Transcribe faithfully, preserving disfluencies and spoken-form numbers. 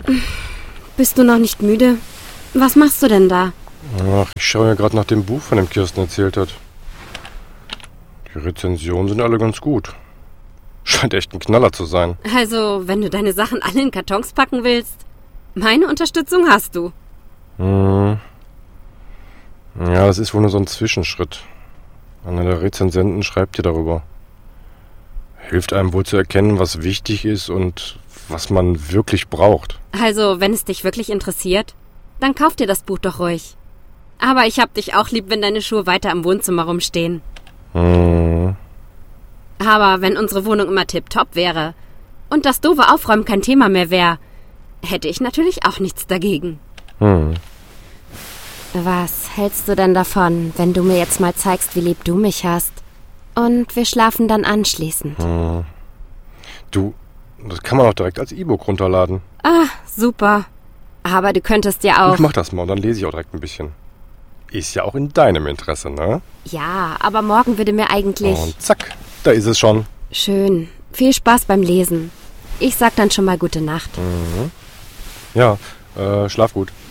Bist du noch nicht müde? Was machst du denn da? Ach, ich schaue ja gerade nach dem Buch, von dem Kirsten erzählt hat. Die Rezensionen sind alle ganz gut. Scheint echt ein Knaller zu sein. Also, wenn du deine Sachen alle in Kartons packen willst, meine Unterstützung hast du. Hm. Ja, das ist wohl nur so ein Zwischenschritt. Einer der Rezensenten schreibt dir darüber. Hilft einem wohl zu erkennen, was wichtig ist und was man wirklich braucht. Also, wenn es dich wirklich interessiert, dann kauf dir das Buch doch ruhig. Aber ich hab dich auch lieb, wenn deine Schuhe weiter im Wohnzimmer rumstehen. Hm. Aber wenn unsere Wohnung immer tipptopp wäre und das doofe Aufräumen kein Thema mehr wäre, hätte ich natürlich auch nichts dagegen. Hm. Was hältst du denn davon, wenn du mir jetzt mal zeigst, wie lieb du mich hast? Und wir schlafen dann anschließend. Hm. Du, das kann man auch direkt als E-Book runterladen. Ah, super. Aber du könntest ja auch... Ich mach das mal und dann lese ich auch direkt ein bisschen. Ist ja auch in deinem Interesse, ne? Ja, aber morgen würde mir eigentlich... Und zack, da ist es schon. Schön. Viel Spaß beim Lesen. Ich sag dann schon mal gute Nacht. Mhm. Ja, äh, schlaf gut.